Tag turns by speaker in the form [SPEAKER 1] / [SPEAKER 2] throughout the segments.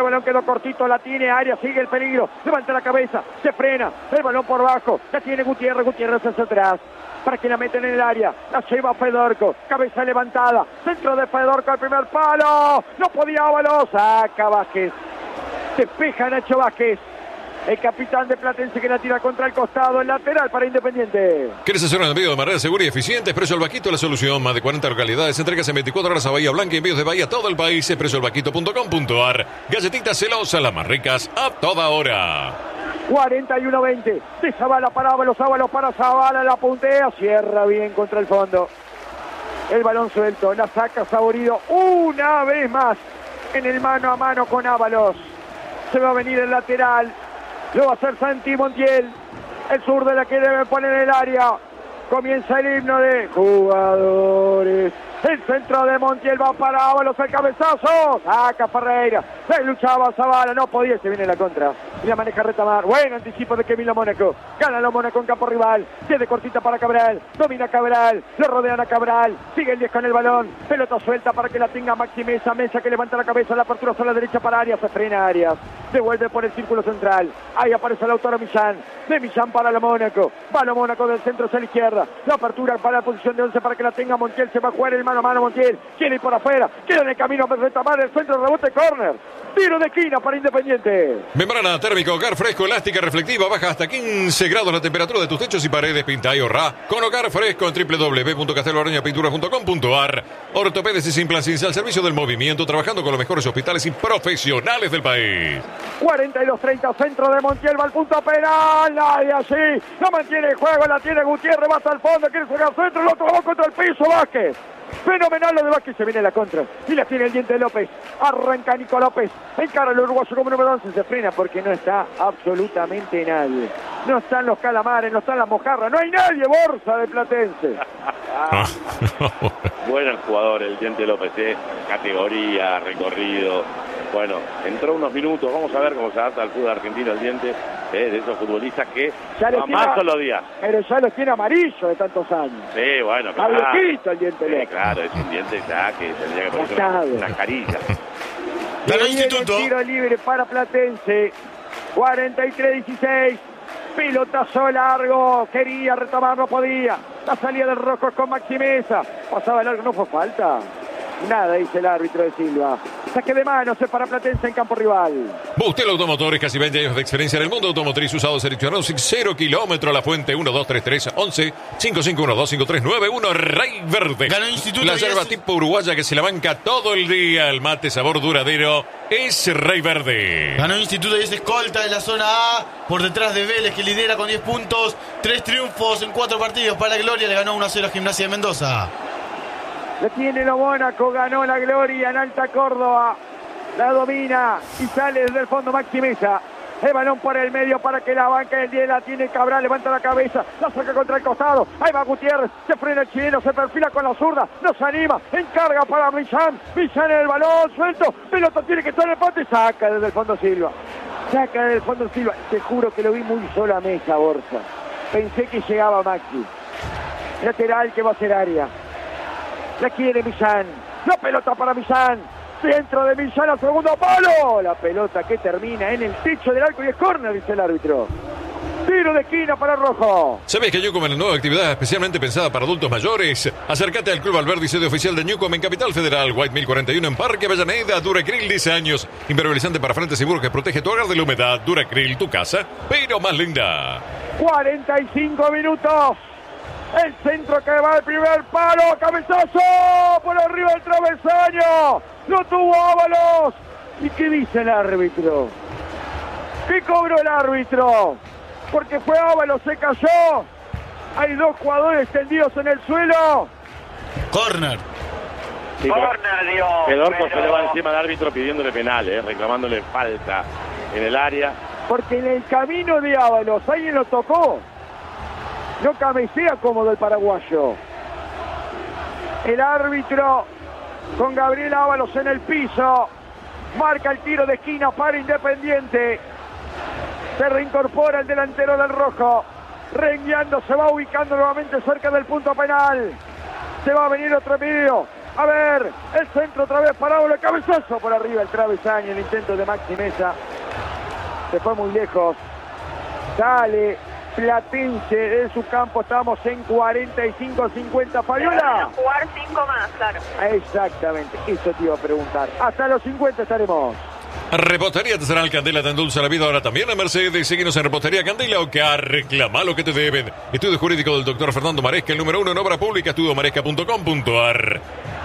[SPEAKER 1] balón quedó cortito, la tiene Arias, sigue el peligro, levanta la cabeza, se frena, el balón por bajo, la tiene Gutiérrez hacia atrás, para que la meten en el área, la lleva Fedorco, cabeza levantada, centro de Fedorco al primer palo, no podía Ábalos, saca Vázquez, despeja Nacho Vázquez. El capitán de Platense que la tira contra el costado, el lateral para Independiente.
[SPEAKER 2] ¿Quieres hacer un envío de manera segura y eficiente? Expreso El Vaquito, la solución. Más de 40 localidades. Entregas en 24 horas a Bahía Blanca y envíos de Bahía a todo el país. expresoelvaquito.com.ar. Galletitas celosas, las más ricas, a toda hora.
[SPEAKER 1] 41-20. De Zavala para Ábalos para Zavala, la puntea, cierra bien contra el fondo. El balón suelto, la saca Saborido una vez más en el mano a mano con Ábalos. Se va a venir el lateral. Lo va a hacer Santi Montiel. El zurdo la que debe poner en el área. Comienza el himno de jugadores. El centro de Montiel va para Ábalos, el cabezazo. Saca Ferreira. Se luchaba Zavala, no podía, se viene la contra. Y la maneja Retamar. Buen anticipo de Kevin Mónaco. Gana lo Mónaco en campo rival. Tiene cortita para Cabral. Domina Cabral. Lo rodean a Cabral. Sigue el 10 con el balón. Pelota suelta para que la tenga Maxi Mesa. Mesa que levanta la cabeza. La apertura a la derecha para Arias. Se frena Arias. Devuelve por el círculo central. Ahí aparece Lautaro Millán. De Millán para lo Mónaco. Va lo Mónaco del centro hacia la izquierda. La apertura para la posición de 11 para que la tenga Montiel. Se va a jugar el mano a mano Montiel. Quiere ir por afuera. Queda en el camino para Retamar. El centro, rebote, córner. Tiro de esquina para Independiente.
[SPEAKER 2] Membrana térmica, hogar fresco, elástica, reflectiva. Baja hasta 15 grados la temperatura de tus techos y paredes. Pinta y ahorra con hogar fresco en www.casteloarañapintura.com.ar. Ortopedes y sin plan sin sal, servicio del movimiento, trabajando con los mejores hospitales y profesionales del país.
[SPEAKER 1] 42-30, centro de Montiel, va al punto penal. Nadie así. No mantiene el juego, la tiene Gutiérrez, va hasta el fondo, quiere sacar centro, lo tomó contra el piso Vázquez. Fenomenal lo de Vázquez, se viene la contra. Y la tiene el diente López. Arranca Nico López. Encara el uruguayo como número 11. Se frena porque no está absolutamente nadie. No están los calamares, no están las mojarras. No hay nadie, Borsa de Platense.
[SPEAKER 3] Bueno el jugador, el diente López. Categoría, recorrido. Bueno, entró unos minutos. Vamos a ver cómo se adapta al fútbol argentino el diente. De esos futbolistas que más solo días.
[SPEAKER 1] Pero ya los tiene amarillo de tantos años.
[SPEAKER 3] Sí, bueno,
[SPEAKER 1] claro. Viejito el diente López.
[SPEAKER 3] Claro, es un diente ya que tendría que poner una carilla.
[SPEAKER 1] Ganó Instituto. Tiro libre para Platense. 43-16. Pelotazo largo. Quería retomar, no podía. La salida del rojo con Maxi Mesa. Pasaba largo, no fue falta. Nada, dice el árbitro de Silva. Saque de mano, se para Platense en campo rival.
[SPEAKER 2] Bustel Automotores, casi 20 años de experiencia en el mundo automotriz, usado, seleccionado, 0 kilómetros, La Fuente, 1233 11 5512 5391, Rey Verde.
[SPEAKER 4] Ganó Instituto.
[SPEAKER 2] La yerba tipo uruguaya que se la banca todo el día, el mate sabor duradero, es Rey Verde.
[SPEAKER 4] Ganó Instituto y es escolta de la zona A, por detrás de Vélez, que lidera con 10 puntos, 3 triunfos en 4 partidos para la Gloria, le ganó 1-0 a Gimnasia de Mendoza.
[SPEAKER 1] La tiene lo Mónaco, ganó la Gloria en Alta Córdoba. La domina y sale desde el fondo Maxi Mesa. El balón por el medio para que la banca el 10 la tiene Cabral, levanta la cabeza, la saca contra el costado. Ahí va Gutiérrez, se frena el chileno, se perfila con la zurda, no se anima, encarga para Millán. Millán en el balón, suelto, pelota tiene que estar en el poste, saca desde el fondo Silva. Saca desde el fondo Silva. Te juro que lo vi muy solo a Mesa, Borja. Pensé que llegaba Maxi. Lateral que va a ser área. La quiere Millán. La pelota para Millán. Centro de Millán al segundo palo. La pelota que termina en el techo del arco y es córner, dice el árbitro. Tiro de esquina para Rojo.
[SPEAKER 2] ¿Sabés que Newcom es una nueva actividad especialmente pensada para adultos mayores? Acércate al Club Alberdi, sede oficial de Newcom en Capital Federal, White 1041 en Parque Avellaneda. Duracril, 10 años. Impermeabilizante para frente seguro que protege tu hogar de la humedad. Duracril, tu casa, pero más linda.
[SPEAKER 1] 45 minutos. El centro que va al primer palo. Cabezazo por arriba del travesaño. Lo tuvo Ábalos. ¿Y qué dice el árbitro? ¿Qué cobró el árbitro? Porque fue Ábalos, se cayó. Hay 2 jugadores tendidos en el suelo.
[SPEAKER 4] Corner.
[SPEAKER 3] Sí, corner, Dios. Fedorco se le va encima al árbitro pidiéndole penal, reclamándole falta en el área.
[SPEAKER 1] Porque en el camino de Ábalos alguien lo tocó. No cabecea cómodo el paraguayo. El árbitro con Gabriel Ábalos en el piso. Marca el tiro de esquina para Independiente. Se reincorpora el delantero del Rojo. Rengueando, se va ubicando nuevamente cerca del punto penal. Se va a venir otro video. A ver, el centro otra vez para Ábalos, cabezazo por arriba el travesaño, el intento de Maxi Mesa. Se fue muy lejos. Sale Platense de su campo, estamos en 45-50. Fabiola.
[SPEAKER 5] Jugar 5 más, claro.
[SPEAKER 1] Exactamente, eso te iba a preguntar. Hasta los 50 estaremos.
[SPEAKER 2] Repostería Artesanal Candela te endulza la vida ahora también en Mercedes. Síguenos en Repostería Candela o que reclama lo que te deben. Estudio jurídico del doctor Fernando Maresca, el número 1 en obra pública, estudiomaresca.com.ar.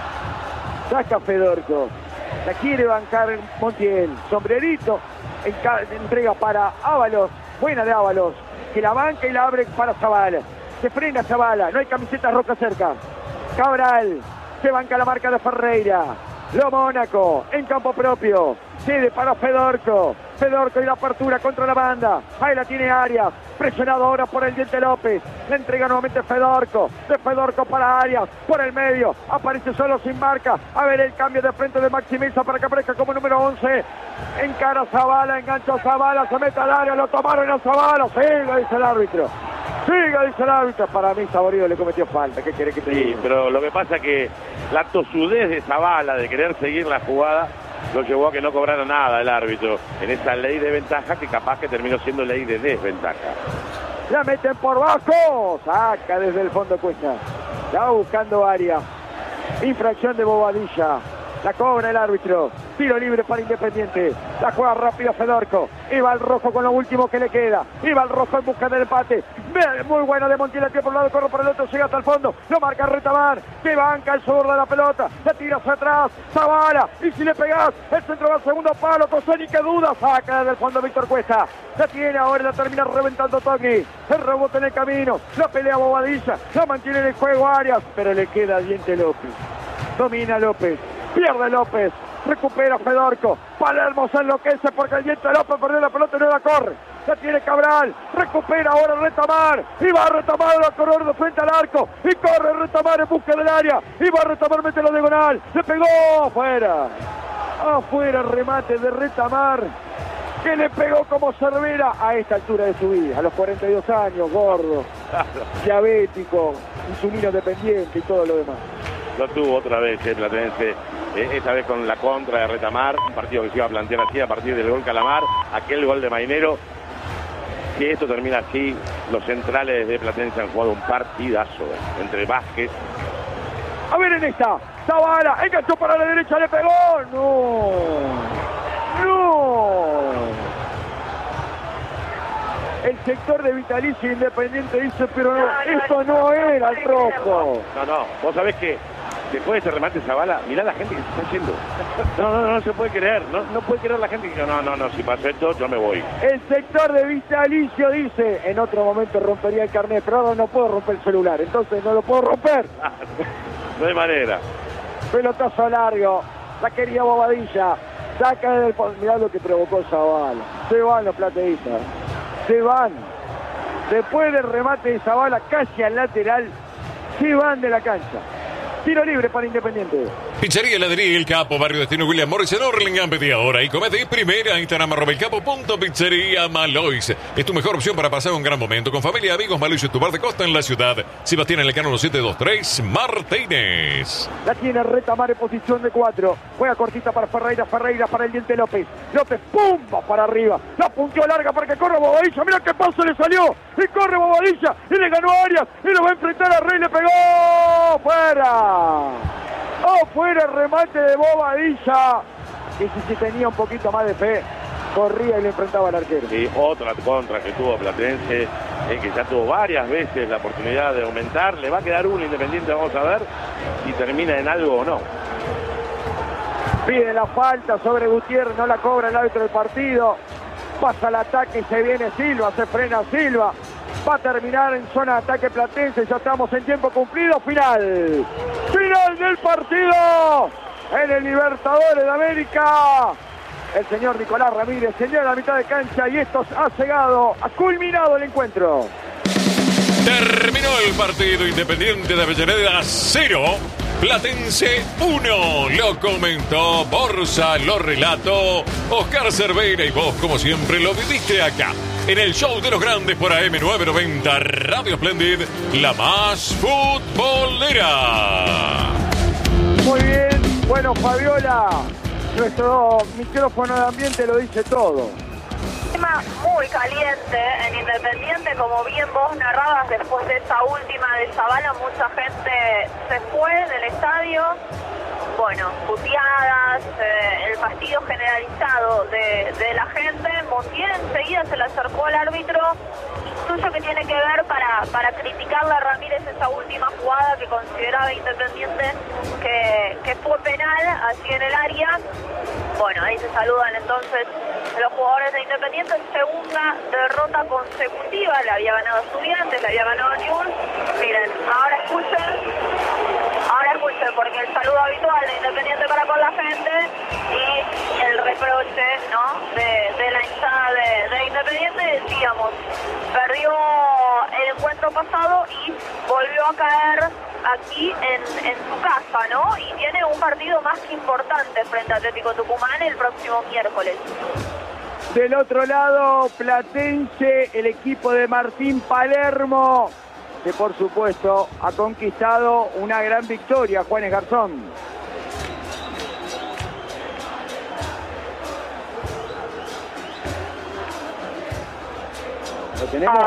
[SPEAKER 1] Saca Fedorco, la quiere bancar Montiel, sombrerito, entrega para Ábalos, buena de Ábalos, que la banca y la abre para Zavala. Se frena Zavala, no hay camisetas rojas cerca. Cabral, se banca la marca de Ferreira. Lo Mónaco, en campo propio, cede para Fedorco. Fedorco y la apertura contra la banda. Ahí la tiene Arias, presionado ahora por el Diente López. Le entrega nuevamente Fedorco. De Fedorco para Arias, por el medio. Aparece solo sin marca. A ver el cambio de frente de Maxi Mesa para que aparezca como número 11. Encara Zavala, engancha Zavala, se mete al área, lo tomaron a Zavala. Siga, dice el árbitro. Siga, dice el árbitro. Para mí Saborido le cometió falta. ¿Qué quiere que te diga?
[SPEAKER 3] Sí, pero lo que pasa es que la tosudez de Zavala de querer seguir la jugada lo llevó a que no cobrara nada el árbitro en esa ley de ventaja que capaz que terminó siendo ley de desventaja.
[SPEAKER 1] La meten por bajo, saca desde el fondo Cuesta, la va buscando Arias, infracción de Bobadilla, la cobra el árbitro, tiro libre para Independiente, la juega rápido Fedorco, y va el rojo con lo último que le queda, y va el rojo en busca del empate, muy bueno de Montiel, aquí por un lado, corre por el otro, llega hasta el fondo, lo marca Retamar, que banca el sobre de la pelota, la tira hacia atrás, Zavala, y si le pegás, el centro va al segundo palo, Tosani que duda, saca desde el fondo Víctor Cuesta, la tiene ahora, la termina reventando Togni, el rebote en el camino, la pelea Bobadilla, la mantiene en el juego Arias, pero le queda Diente López, domina López, pierde López, recupera Fedorco, Palermo se enloquece porque el Diente López perdió la pelota y no la corre, la tiene Cabral, recupera ahora Retamar, y va a Retamar a correr de frente al arco, y corre Retamar en busca del área, y va a Retamar, mete la diagonal, se pegó, afuera el remate de Retamar, que le pegó como Cervera a esta altura de su vida, a los 42 años, gordo, diabético, insulino dependiente y todo lo demás.
[SPEAKER 3] Lo tuvo otra vez el Platense, esta vez con la contra de Retamar, un partido que se iba a plantear así a partir del gol Calamar, aquel gol de Mainero. Si esto termina así, los centrales de Platense han jugado un partidazo entre Vázquez.
[SPEAKER 1] A ver en esta, Zavala, enganchó para la derecha, le pegó, no. El sector de Vitalicio Independiente dice, pero no, esto no era el rojo.
[SPEAKER 3] No, vos sabés que después de ese remate Zavala, mirá la gente que se está yendo. No se puede creer, no puede creer la gente que no, si pasa esto yo me voy.
[SPEAKER 1] El sector de Vitalicio dice, en otro momento rompería el carnet, pero ahora no puedo romper el celular, entonces no lo puedo romper.
[SPEAKER 3] No hay manera.
[SPEAKER 1] Pelotazo largo, la quería Bobadilla, saca desde el fondo, mirá lo que provocó Zavala. Se van los plateístas, se van. Después del remate de Zavala casi al lateral, se van de la cancha. Tiro libre para Independiente.
[SPEAKER 2] Pizzería Heladería El Capo, barrio Destino William Morris en Hurlingham. Pedí ahora y come de primera. Instagram @elcapo.pizzería Malois. Es tu mejor opción para pasar un gran momento con familia, amigos. Malois es tu bar de costa en la ciudad. Sebastián Elcano 1723 Martínez.
[SPEAKER 1] La tiene Retamar en posición de 4. Juega cortita para Ferreira para el Diente López. López, ¡pumba! Para arriba. La punteó larga para que corra Bobadilla. Mira qué paso le salió. Y corre Bobadilla. Y le ganó a Arias. Y lo va a enfrentar a Rey. Le pegó. ¡Fuera! Fuera el remate de Bobadilla. Y si tenía un poquito más de fe, corría y le enfrentaba al arquero.
[SPEAKER 3] Y otra contra que tuvo Platense, que ya tuvo varias veces la oportunidad de aumentar. Le va a quedar uno Independiente, vamos a ver si termina en algo o no.
[SPEAKER 1] Pide la falta sobre Gutiérrez, no la cobra el árbitro del partido. Pasa el ataque y se viene Silva, se frena Silva. Va a terminar en zona de ataque Platense, ya estamos en tiempo cumplido, final del partido en el Libertadores de América. El señor Nicolás Ramírez señala la mitad de cancha y esto ha llegado, ha culminado el encuentro.
[SPEAKER 2] Terminó el partido. Independiente de Avellaneda 0, Platense 1. Lo comentó Borsa, lo relató Oscar Cerveira y vos, como siempre, lo viviste acá en el show de los grandes por AM990 Radio Splendid, la más futbolera.
[SPEAKER 1] Muy bien. Bueno, Fabiola, nuestro micrófono de ambiente lo dice todo.
[SPEAKER 5] Tema muy caliente en Independiente, como bien vos narrabas, después de esa última de Zavala, mucha gente se fue del estadio. Bueno, puteadas, el fastidio generalizado de la gente. Montiel enseguida se le acercó al árbitro, intuyo que tiene que ver para criticarle a Ramírez esa última jugada que consideraba Independiente que fue penal, así en el área. Bueno, ahí se saludan entonces los jugadores de Independiente. Segunda derrota consecutiva, le había ganado Estudiantes, le había ganado Newell's. Miren, ahora escuchen, porque el saludo habitual de Independiente para con la gente y el reproche, ¿no?, de la hinchada de Independiente. Decíamos, perdió el encuentro pasado y volvió a caer aquí en su casa, ¿no? Y tiene un partido más que importante frente a Atlético Tucumán el próximo miércoles.
[SPEAKER 1] Del otro lado, Platense, el equipo de Martín Palermo, que por supuesto ha conquistado una gran victoria, Juanes Garzón. ¿Lo tenemos?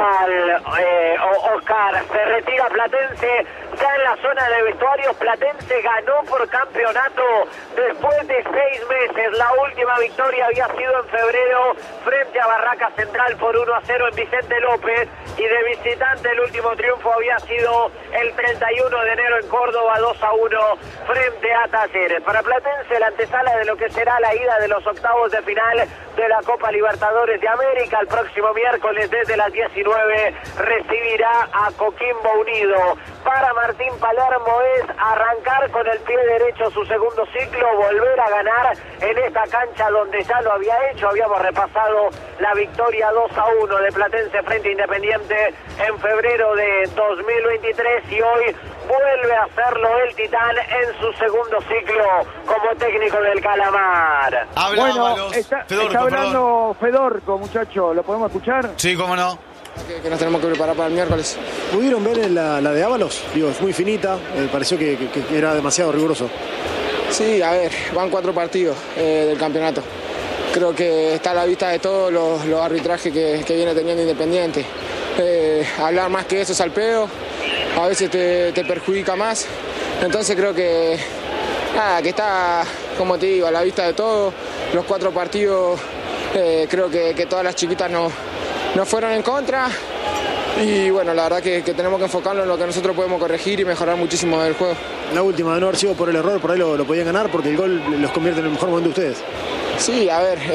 [SPEAKER 6] Oscar, se retira Platense. Ya en la zona de vestuarios, Platense ganó por campeonato después de 6 meses. La última victoria había sido en febrero frente a Barraca Central por 1-0 en Vicente López, y de visitante el último triunfo había sido el 31 de enero en Córdoba, 2-1 frente a Talleres. Para Platense, la antesala de lo que será la ida de los octavos de final de la Copa Libertadores de América. El próximo miércoles desde las 19 recibirá a Coquimbo Unido. Para Martín Palermo es arrancar con el pie derecho su segundo ciclo, volver a ganar en esta cancha donde ya lo había hecho. Habíamos repasado la victoria 2-1 de Platense frente a Independiente en febrero de 2023 y hoy vuelve a hacerlo el Titán en su segundo ciclo como técnico del Calamar.
[SPEAKER 1] Bueno, está hablando Fedorco, muchacho, ¿lo podemos escuchar?
[SPEAKER 4] Sí, cómo no.
[SPEAKER 7] Que nos tenemos que preparar para el miércoles.
[SPEAKER 8] ¿Pudieron ver la de Ábalos? Digo, es muy finita, pareció que era demasiado riguroso.
[SPEAKER 7] Sí, a ver, van 4 partidos del campeonato. Creo que está a la vista de todos los arbitrajes que viene teniendo Independiente. Hablar más que eso es al pedo, a veces te perjudica más. Entonces creo que está, como te digo, a la vista de todos. Los 4 partidos, creo que todas las chiquitas no fueron en contra, y bueno, la verdad que tenemos que enfocarnos en lo que nosotros podemos corregir y mejorar muchísimo del juego.
[SPEAKER 8] La última, de no haber sido por el error, por ahí lo podían ganar, porque el gol los convierte en el mejor momento de ustedes.
[SPEAKER 7] Sí, a ver,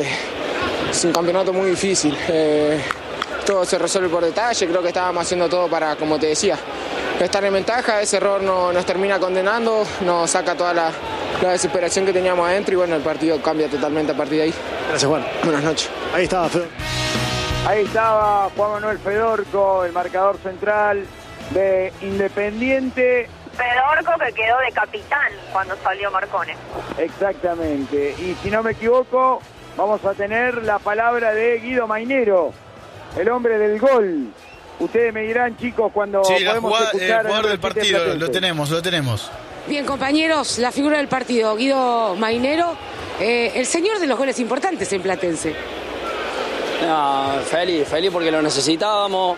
[SPEAKER 7] es un campeonato muy difícil, todo se resuelve por detalle. Creo que estábamos haciendo todo para, como te decía, estar en ventaja. Ese error nos termina condenando, nos saca toda la desesperación que teníamos adentro, y bueno, el partido cambia totalmente a partir de ahí.
[SPEAKER 8] Gracias, Juan.
[SPEAKER 7] Buenas noches.
[SPEAKER 8] Ahí estaba, Fedor.
[SPEAKER 1] Ahí estaba Juan Manuel Fedorco, el marcador central de Independiente.
[SPEAKER 5] Fedorco, que quedó de capitán cuando salió Marcone.
[SPEAKER 1] Exactamente. Y si no me equivoco, vamos a tener la palabra de Guido Mainero, el hombre del gol. Ustedes me dirán, chicos, cuando podemos escuchar
[SPEAKER 4] el jugador del partido. Lo tenemos.
[SPEAKER 9] Bien, compañeros, la figura del partido, Guido Mainero, el señor de los goles importantes en Platense.
[SPEAKER 10] No, feliz porque lo necesitábamos,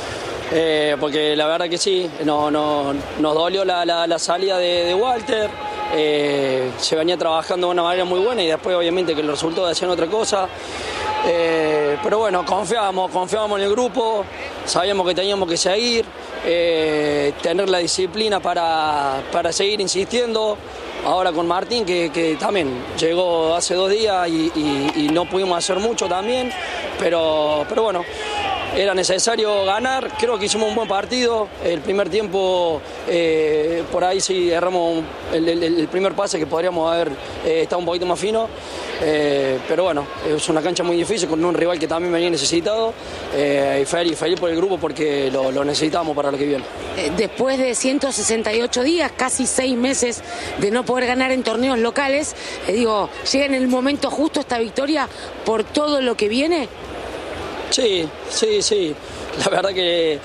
[SPEAKER 10] porque la verdad que sí, nos dolió la salida de Walter, se venía trabajando de una manera muy buena y después obviamente que el resultado hacían otra cosa, pero bueno, confiábamos en el grupo, sabíamos que teníamos que seguir, tener la disciplina para seguir insistiendo. Ahora con Martín, que también llegó hace 2 días y no pudimos hacer mucho también, pero bueno, era necesario ganar. Creo que hicimos un buen partido. El primer tiempo, por ahí sí erramos el primer pase, que podríamos haber estado un poquito más fino. Pero bueno, es una cancha muy difícil con un rival que también venía necesitado, y feliz por el grupo porque lo necesitamos para lo que viene.
[SPEAKER 9] Después de 168 días, casi 6 meses de no poder ganar en torneos locales, llega en el momento justo esta victoria por todo lo que viene.
[SPEAKER 10] Sí, la verdad que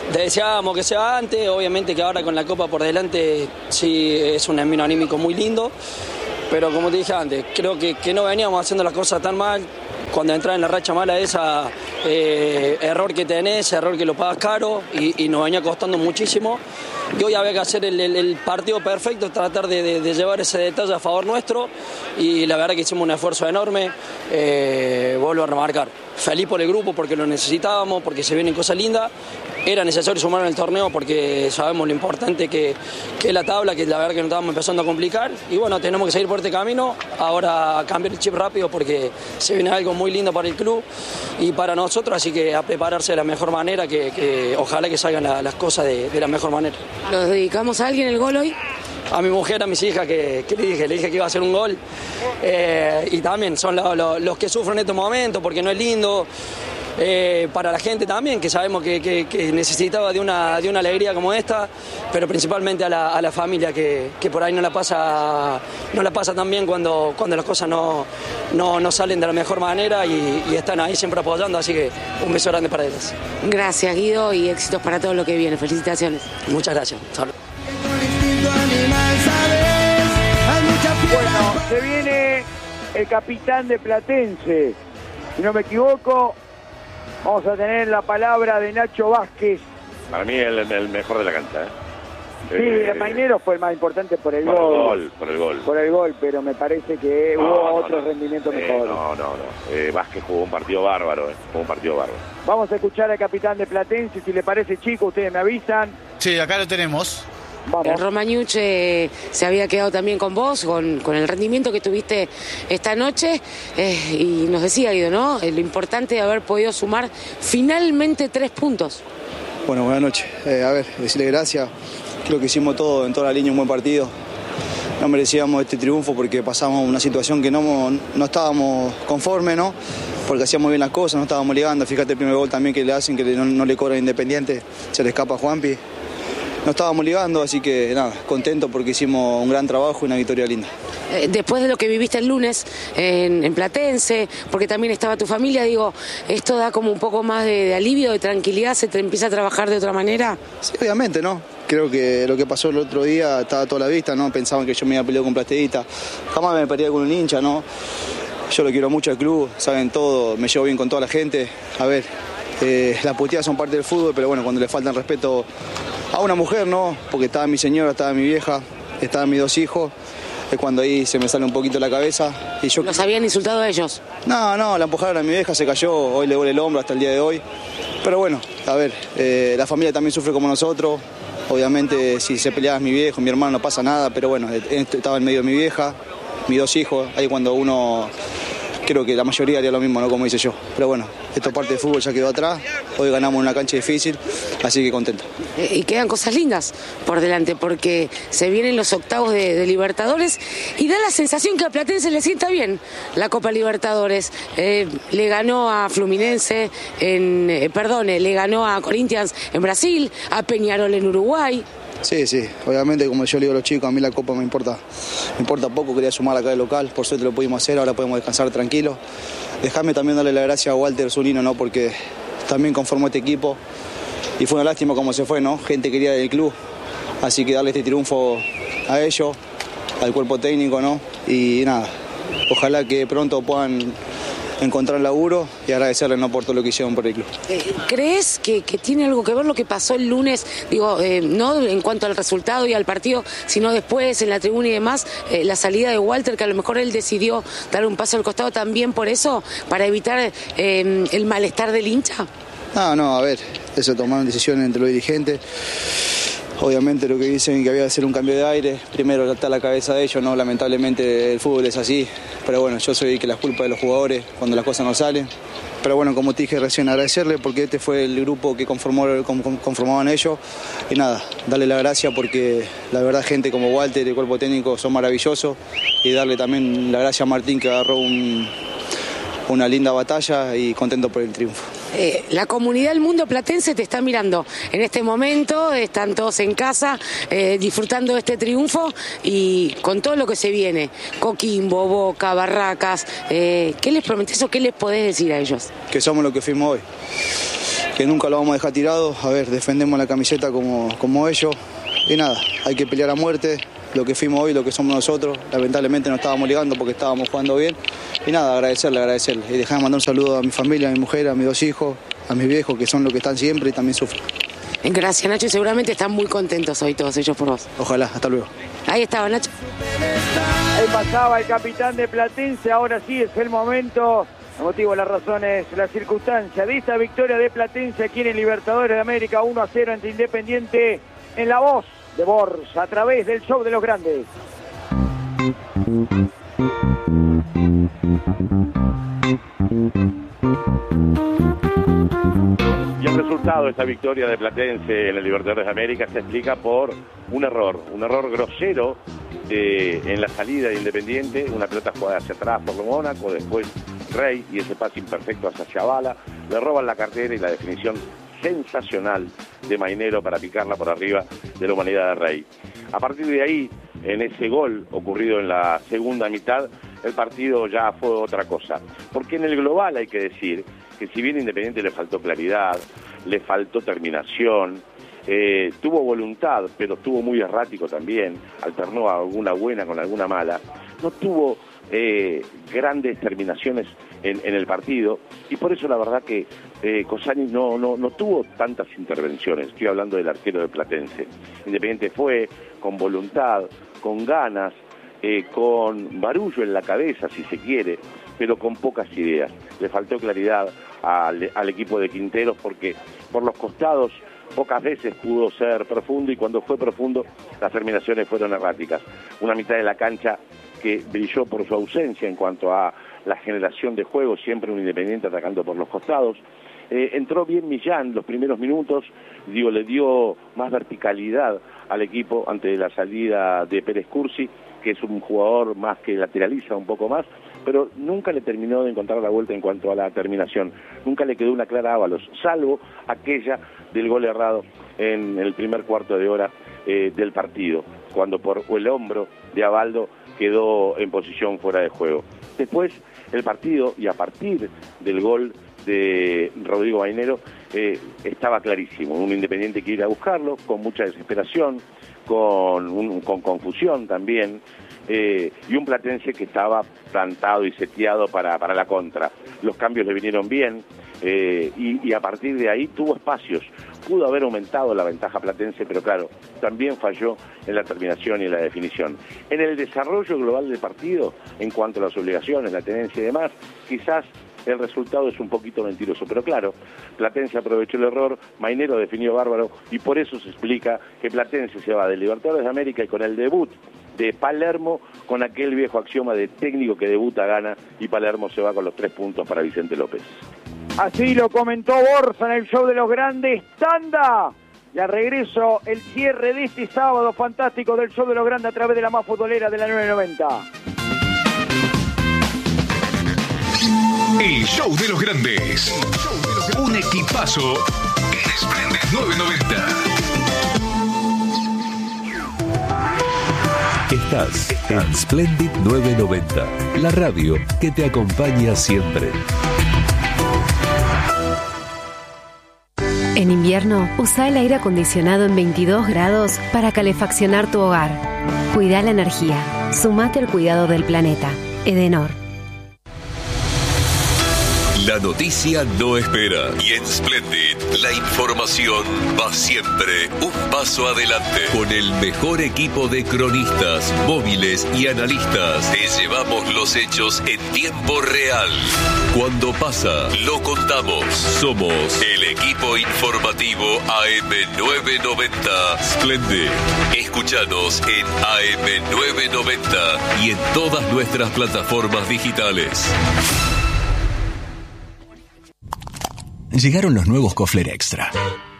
[SPEAKER 10] Deseábamos que sea antes, obviamente que ahora con la Copa por delante sí es un envío anímico muy lindo, pero como te dije antes, creo que no veníamos haciendo las cosas tan mal. Cuando entras en la racha mala esa, error que tenés, error que lo pagas caro y nos venía costando muchísimo. Y hoy había que hacer el partido perfecto, tratar de llevar ese detalle a favor nuestro y la verdad que hicimos un esfuerzo enorme, vuelvo a remarcar. Feliz por el grupo porque lo necesitábamos, porque se vienen cosas lindas. Era necesario sumar en el torneo porque sabemos lo importante que es la tabla, que la verdad que nos estábamos empezando a complicar. Y bueno, tenemos que seguir por este camino. Ahora cambiar el chip rápido porque se viene algo muy lindo para el club y para nosotros, así que a prepararse de la mejor manera, que ojalá que salgan las cosas de la mejor manera.
[SPEAKER 9] ¿Lo dedicamos a alguien el gol hoy?
[SPEAKER 10] A mi mujer, a mis hijas, que le dije que iba a hacer un gol. Y también son los que sufren en estos momentos porque no es lindo. Para la gente también, que sabemos que necesitaba de una alegría como esta, pero principalmente a la familia que por ahí no la pasa tan bien cuando las cosas no salen de la mejor manera y están ahí siempre apoyando, así que un beso grande para ellas.
[SPEAKER 9] Gracias, Guido, y éxitos para todo lo que viene. Felicitaciones.
[SPEAKER 10] Muchas gracias. Salud.
[SPEAKER 1] Bueno, se viene el capitán de Platense, si no me equivoco. Vamos a tener la palabra de Nacho Vázquez.
[SPEAKER 3] Para mí el mejor de la cancha.
[SPEAKER 1] Sí, Mainero fue el más importante por el gol. Por el gol, pero me parece que hubo otro rendimiento mejor.
[SPEAKER 3] Vázquez jugó un partido bárbaro.
[SPEAKER 1] Vamos a escuchar al capitán de Platense, si le parece, chico, ustedes me avisan.
[SPEAKER 4] Sí, acá lo tenemos.
[SPEAKER 1] Vamos.
[SPEAKER 9] Romagnuch se había quedado también con vos, con el rendimiento que tuviste esta noche, y nos decía, Guido, ¿no? Lo importante de haber podido sumar finalmente 3 puntos.
[SPEAKER 11] Bueno, buenas noches. Decirle gracias. Creo que hicimos todo, en toda la línea, un buen partido. No merecíamos este triunfo porque pasamos una situación que no estábamos conformes, ¿no? Porque hacíamos bien las cosas, no estábamos ligando. Fíjate el primer gol también que le hacen, que no le cobran Independiente, se le escapa a Juanpi. No estábamos ligando, así que nada, contento porque hicimos un gran trabajo y una victoria linda.
[SPEAKER 9] Después de lo que viviste el lunes en Platense, porque también estaba tu familia, digo, ¿esto da como un poco más de alivio, de tranquilidad? ¿Se te empieza a trabajar de otra manera?
[SPEAKER 11] Sí, obviamente, ¿no? Creo que lo que pasó el otro día estaba a toda la vista, ¿no? Pensaban que yo me iba a pelear con Plateíta. Jamás me peleé con un hincha, ¿no? Yo lo quiero mucho al club, saben todo, me llevo bien con toda la gente. A ver, las puteadas son parte del fútbol, pero bueno, cuando le faltan respeto a una mujer, ¿no? Porque estaba mi señora, estaba mi vieja, estaban mis 2 hijos. Es cuando ahí se me sale un poquito la cabeza. Y yo...
[SPEAKER 9] ¿Los habían insultado a ellos?
[SPEAKER 11] No, la empujaron a mi vieja, se cayó, hoy le duele el hombro hasta el día de hoy. Pero bueno, a ver, la familia también sufre como nosotros. Obviamente si se peleaba mi viejo, mi hermano, no pasa nada, pero bueno, estaba en medio de mi vieja, mis 2 hijos, ahí cuando uno... Creo que la mayoría haría lo mismo, ¿no? Como hice yo. Pero bueno, esto parte del fútbol ya quedó atrás. Hoy ganamos en una cancha difícil, así que contento.
[SPEAKER 9] Y quedan cosas lindas por delante, porque se vienen los octavos de Libertadores y da la sensación que a Platense le sienta bien la Copa Libertadores. Le ganó a Fluminense, le ganó a Corinthians en Brasil, a Peñarol en Uruguay.
[SPEAKER 11] Sí, obviamente como yo le digo a los chicos, a mí la Copa me importa poco, quería sumar acá de local, por suerte lo pudimos hacer, ahora podemos descansar tranquilos. Dejame también darle la gracia a Walter Zunino, ¿no? Porque también conformó este equipo y fue una lástima cómo se fue, ¿no? Gente querida del club, así que darle este triunfo a ellos, al cuerpo técnico, ¿no? Y nada, ojalá que pronto puedan encontrar laburo y agradecerles, ¿no? Por todo lo que hicieron por el club.
[SPEAKER 9] ¿Crees que tiene algo que ver lo que pasó el lunes? Digo, no en cuanto al resultado y al partido, sino después en la tribuna y demás, la salida de Walter, que a lo mejor él decidió dar un paso al costado también por eso, para evitar el malestar del hincha.
[SPEAKER 11] No, a ver, eso tomaron decisiones entre los dirigentes. Obviamente lo que dicen que había que hacer un cambio de aire, primero está la cabeza de ellos, ¿no? Lamentablemente el fútbol es así, pero bueno, yo soy el que las culpa de los jugadores cuando las cosas no salen. Pero bueno, como te dije recién, agradecerle porque este fue el grupo que conformaban ellos. Y nada, darle la gracia porque la verdad gente como Walter y el cuerpo técnico son maravillosos. Y darle también la gracia a Martín que agarró una linda batalla y contento por el triunfo.
[SPEAKER 9] La comunidad del mundo platense te está mirando en este momento, están todos en casa disfrutando de este triunfo y con todo lo que se viene, Coquimbo, Boca, Barracas, ¿qué les prometés o qué les podés decir a ellos?
[SPEAKER 11] Que somos lo que fuimos hoy, nunca lo vamos a dejar tirado. A ver, defendemos la camiseta como ellos. Y nada, hay que pelear a muerte. Lo que fuimos hoy, lo que somos nosotros. Lamentablemente no estábamos ligando porque estábamos jugando bien. Y nada, agradecerle. Y dejar de mandar un saludo a mi familia, a mi mujer, a mis 2 hijos, a mis viejos, que son los que están siempre y también sufren.
[SPEAKER 9] Gracias, Nacho, y seguramente están muy contentos hoy todos ellos por vos.
[SPEAKER 11] Ojalá, hasta luego.
[SPEAKER 9] Ahí estaba, Nacho.
[SPEAKER 1] Ahí pasaba el capitán de Platense, ahora sí es el momento. El motivo, las razones, la circunstancia de esta victoria de Platense aquí en el Libertadores de América 1-0 ante Independiente, en la voz de Borja a través del show de los grandes.
[SPEAKER 3] Y el resultado de esta victoria de Platense en el Libertadores de América se explica por un error grosero en la salida de Independiente, una pelota jugada hacia atrás por Mónaco, después Rey y ese pase imperfecto hacia Chavala, le roban la cartera y la definición sensacional de Mainero para picarla por arriba de la humanidad de Rey. A partir de ahí, en ese gol ocurrido en la segunda mitad, el partido ya fue otra cosa, porque en el global hay que decir que si bien Independiente le faltó claridad, le faltó terminación, tuvo voluntad, pero estuvo muy errático también, alternó alguna buena con alguna mala, no tuvo grandes terminaciones en el partido, y por eso la verdad que Cossani no tuvo tantas intervenciones. Estoy hablando del arquero de Platense. Independiente fue con voluntad, con ganas, con barullo en la cabeza si se quiere, pero con pocas ideas. Le faltó claridad al equipo de Quinteros porque por los costados pocas veces pudo ser profundo, y cuando fue profundo las terminaciones fueron erráticas. Una mitad de la cancha que brilló por su ausencia en cuanto a la generación de juego, siempre un Independiente atacando por los costados. Entró bien Millán los primeros minutos, le dio más verticalidad al equipo ante la salida de Pérez Cursi, que es un jugador más que lateraliza un poco más, pero nunca le terminó de encontrar la vuelta en cuanto a la terminación. Nunca le quedó una clara a Ábalos, salvo aquella del gol errado en el primer cuarto de hora del partido, cuando por el hombro de Abaldo quedó en posición fuera de juego. Después el partido, y a partir del gol de Rodrigo Mainero, estaba clarísimo, un Independiente que ir a buscarlo, con mucha desesperación, con confusión también, y un Platense que estaba plantado y seteado para la contra. Los cambios le vinieron bien, y a partir de ahí tuvo espacios. Pudo haber aumentado la ventaja Platense, pero claro, también falló en la terminación y en la definición. En el desarrollo global del partido, en cuanto a las obligaciones, la tenencia y demás, quizás el resultado es un poquito mentiroso, pero claro, Platense aprovechó el error, Mainero definió bárbaro, y por eso se explica que Platense se va de Libertadores de América y con el debut de Palermo, con aquel viejo axioma de técnico que debuta gana, y Palermo se va con los 3 puntos para Vicente López.
[SPEAKER 1] Así lo comentó Borja en el show de los grandes. Tanda. Y al regreso, el cierre de este sábado fantástico del show de los grandes a través de la más futbolera de la 990.
[SPEAKER 12] El show de los grandes. Un equipazo en Splendid 990.
[SPEAKER 13] Estás en Splendid 990, la radio que te acompaña siempre.
[SPEAKER 14] En invierno, usa el aire acondicionado en 22 grados para calefaccionar tu hogar. Cuida la energía. Sumate al cuidado del planeta. Edenor.
[SPEAKER 13] La noticia no espera. Y en Splendid, la información va siempre un paso adelante. Con el mejor equipo de cronistas, móviles y analistas, te llevamos los hechos en tiempo real. Cuando pasa, lo contamos. Somos el equipo informativo AM990 Splendid. Escúchanos en AM990 y en todas nuestras plataformas digitales.
[SPEAKER 15] Llegaron los nuevos Kofler Extra.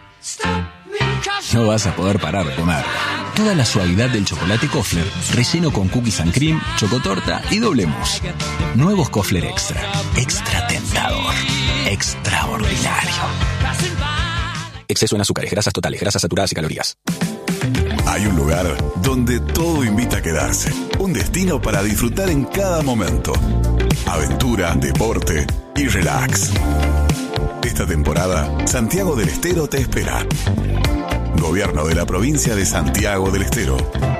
[SPEAKER 15] No vas a poder parar de comer. Toda la suavidad del chocolate Kofler, relleno con cookies and cream, chocotorta y doble mousse. Nuevos Kofler Extra. Extra tentador. Extraordinario. Exceso en azúcares, grasas totales, grasas saturadas y calorías.
[SPEAKER 12] Hay un lugar donde todo invita a quedarse. Un destino para disfrutar en cada momento. Aventura, deporte y relax. Esta temporada, Santiago del Estero te espera. Gobierno de la provincia de Santiago del Estero.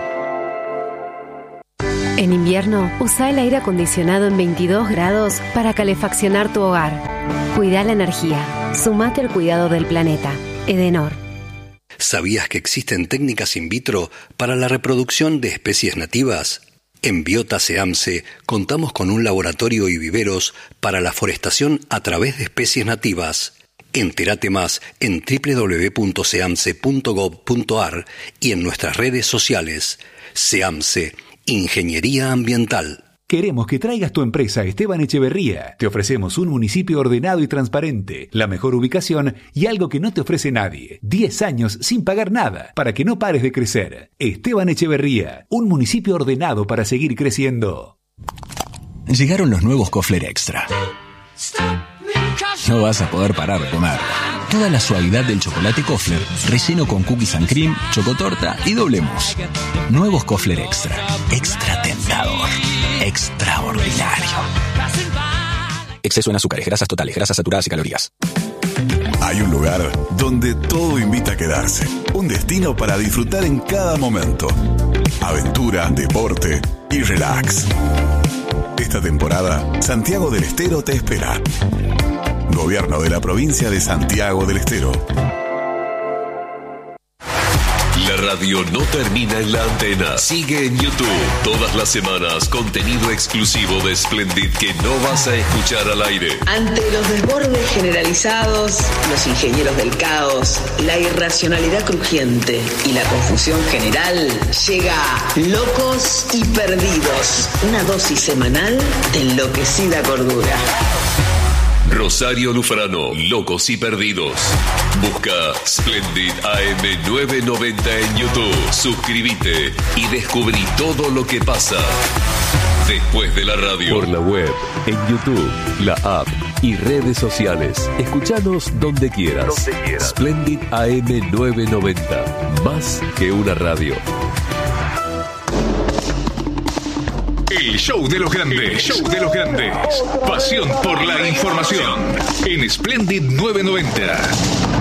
[SPEAKER 14] En invierno, usa el aire acondicionado en 22 grados para calefaccionar tu hogar. Cuida la energía. Sumate al cuidado del planeta. Edenor.
[SPEAKER 16] ¿Sabías que existen técnicas in vitro para la reproducción de especies nativas? En Biota SEAMSE contamos con un laboratorio y viveros para la forestación a través de especies nativas. Entérate más en www.seamse.gov.ar y en nuestras redes sociales. SEAMSE, Ingeniería Ambiental.
[SPEAKER 17] Queremos que traigas tu empresa a Esteban Echeverría. Te ofrecemos un municipio ordenado y transparente, la mejor ubicación y algo que no te ofrece nadie. 10 años sin pagar nada, para que no pares de crecer. Esteban Echeverría, un municipio ordenado para seguir creciendo.
[SPEAKER 15] Llegaron los nuevos Kofler Extra. No vas a poder parar de comer. Toda la suavidad del chocolate Kofler, relleno con cookies and cream, chocotorta y doble mousse. Nuevos Kofler Extra. Extra tentador. Extraordinario. Exceso en azúcares, grasas totales, grasas saturadas y calorías.
[SPEAKER 12] Hay un lugar donde todo invita a quedarse. Un destino para disfrutar en cada momento. Aventura, deporte y relax. Esta temporada, Santiago del Estero te espera. Gobierno de la provincia de Santiago del Estero.
[SPEAKER 13] La radio no termina en la antena. Sigue en YouTube. Todas las semanas, contenido exclusivo de Splendid que no vas a escuchar al aire.
[SPEAKER 18] Ante los desbordes generalizados, los ingenieros del caos, la irracionalidad crujiente y la confusión general, llega Locos y Perdidos. Una dosis semanal de enloquecida cordura.
[SPEAKER 13] Rosario Lufrano, Locos y Perdidos. Busca Splendid AM990 en YouTube. Suscríbete y descubrí todo lo que pasa después de la radio.
[SPEAKER 19] Por la web, en YouTube, la app y redes sociales. Escuchanos donde quieras. Splendid AM990. Más que una radio.
[SPEAKER 20] El show de los grandes. Show de los grandes. Pasión por la información. En Splendid 990.